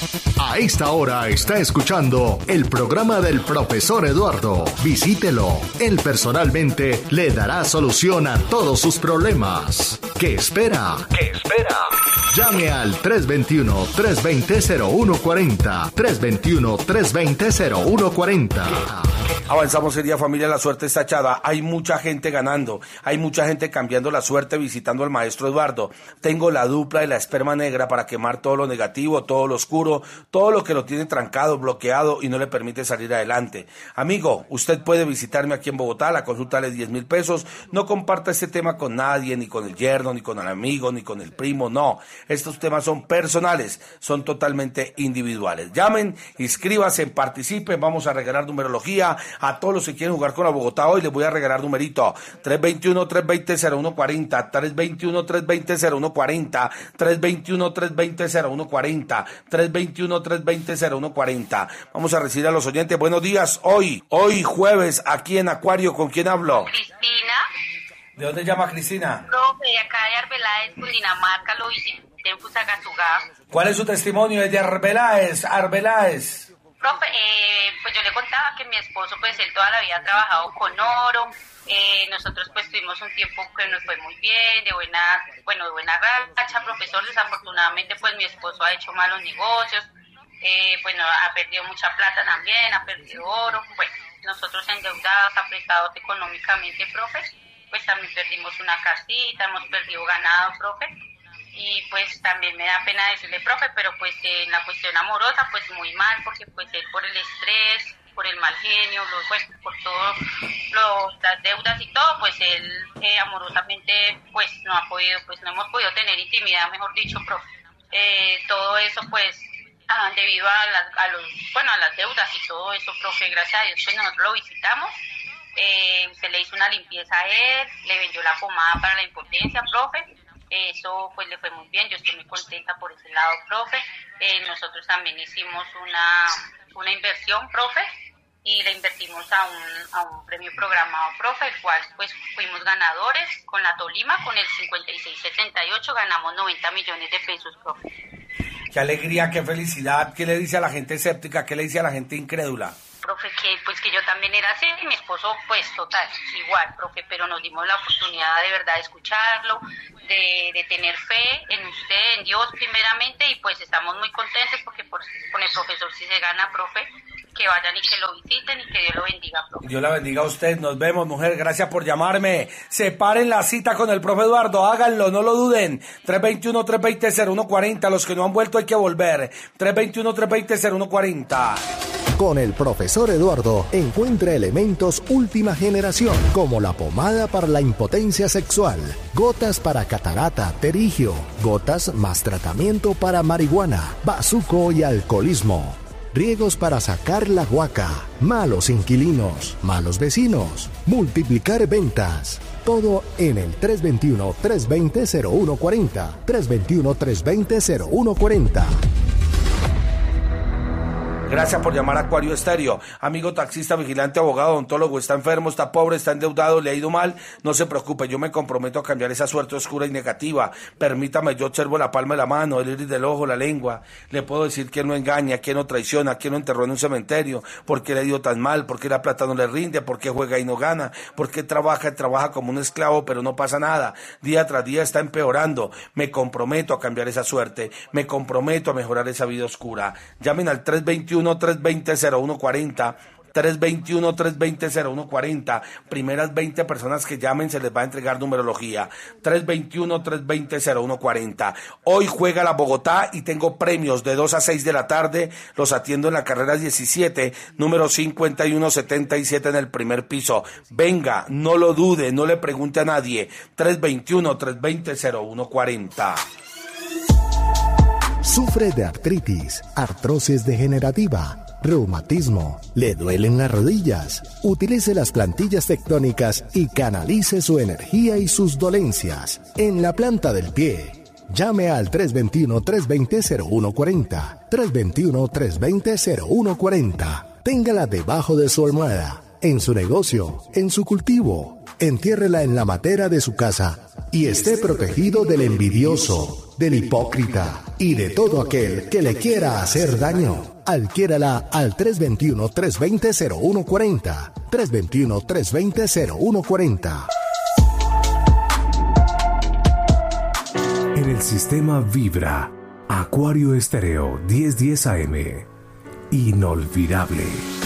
A esta hora está escuchando el programa del profesor Eduardo. Visítelo. Él personalmente le dará solución a todos sus problemas. ¿Qué espera? ¿Qué espera? Llame al 321-320-0140. 321-320-0140. Avanzamos el día, familia, la suerte está echada. Hay mucha gente ganando, hay mucha gente cambiando la suerte visitando al maestro Eduardo. Tengo la dupla de la esperma negra para quemar todo lo negativo, todo lo oscuro, todo lo que lo tiene trancado, bloqueado y no le permite salir adelante. Amigo, usted puede visitarme aquí en Bogotá, la consulta de 10.000 pesos. No comparta este tema con nadie, ni con el yerno, ni con el amigo, ni con el primo, no. Estos temas son personales, son totalmente individuales. Llamen, inscríbanse, participen, vamos a regalar numerología. A todos los que quieren jugar con la Bogotá hoy les voy a regalar numerito 321-320-0140, 321-320-0140, 321-320-0140, 321-320-0140. Vamos a recibir a los oyentes. Buenos días, hoy jueves, aquí en Acuario, ¿con quién hablo? Cristina. ¿De dónde llama Cristina? Profe, de acá de Arbeláez, Cundinamarca, lo visité en Fusagasugá. ¿Cuál es su testimonio desde Arbeláez? Profe, pues yo le contaba que mi esposo, pues él toda la vida ha trabajado con oro. Nosotros pues tuvimos un tiempo que nos fue muy bien, de buena racha, profesor. Desafortunadamente pues mi esposo ha hecho malos negocios, pues no, ha perdido mucha plata también, ha perdido oro. Pues nosotros endeudados, apretados económicamente, profe, pues también perdimos una casita, hemos perdido ganado, profe. Y pues también me da pena decirle, profe, pero pues en la cuestión amorosa pues muy mal, porque pues él por el estrés, por el mal genio, pues por todo las deudas y todo, pues él amorosamente pues no hemos podido tener intimidad, mejor dicho, profe. Todo eso pues debido a las deudas y todo eso, profe, gracias a Dios pues nosotros lo visitamos. Se le hizo una limpieza a él, le vendió la pomada para la impotencia, profe. Eso pues le fue muy bien, yo estoy muy contenta por ese lado, profe. Nosotros también hicimos una inversión, profe, y le invertimos a un premio programado, profe, el cual pues fuimos ganadores con la Tolima, con el 5678 ganamos 90 millones de pesos, profe. Qué alegría, qué felicidad. ¿Qué le dice a la gente escéptica? ¿Qué le dice a la gente incrédula? Profe, que yo también era así, y mi esposo pues total, igual, profe, pero nos dimos la oportunidad de verdad de escucharlo, de tener fe en usted, en Dios primeramente, y pues estamos muy contentos porque con el profesor sí se gana, profe, que vayan y que lo visiten y que Dios lo bendiga, profe. Dios la bendiga a usted, nos vemos, mujer, gracias por llamarme. Separen la cita con el profe Eduardo, háganlo, no lo duden. 321-320-0140, los que no han vuelto hay que volver. 321-320-0140. Con el profesor Eduardo encuentra elementos última generación, como la pomada para la impotencia sexual, gotas para catarata, terigio, gotas más tratamiento para marihuana, bazuco y alcoholismo, riegos para sacar la guaca, malos inquilinos, malos vecinos, multiplicar ventas. Todo en el 321-320-0140, 321-320-0140. Gracias por llamar a Acuario Estéreo. Amigo taxista, vigilante, abogado, odontólogo, está enfermo, está pobre, está endeudado, le ha ido mal. No se preocupe, yo me comprometo a cambiar esa suerte oscura y negativa. Permítame, yo observo la palma de la mano, el iris del ojo, la lengua. Le puedo decir quién no engaña, quién no traiciona, quién no enterró en un cementerio, por qué le ha ido tan mal, por qué la plata no le rinde, por qué juega y no gana, por qué trabaja como un esclavo, pero no pasa nada. Día tras día está empeorando. Me comprometo a cambiar esa suerte. Me comprometo a mejorar esa vida oscura. Llamen al 321-320-0140, 321-320-0140. Primeras 20 personas que llamen se les va a entregar numerología. 321-320-0140. Hoy juega la Bogotá y tengo premios de 2 a 6 de la tarde. Los atiendo en la carrera 17, número 5177 en el primer piso. Venga, no lo dude, no le pregunte a nadie. 321-320-0140. Sufre de artritis, artrosis degenerativa, reumatismo, le duelen las rodillas. Utilice las plantillas tectónicas y canalice su energía y sus dolencias en la planta del pie. Llame al 321-320-0140, 321-320-0140. Téngala debajo de su almohada, en su negocio, en su cultivo. Entiérrela en la matera de su casa y esté protegido del envidioso. del hipócrita y de todo aquel que le quiera hacer daño. Adquiérala al 321-320-0140. 321-320-0140. En el sistema vibra Acuario Estéreo 1010 AM. Inolvidable.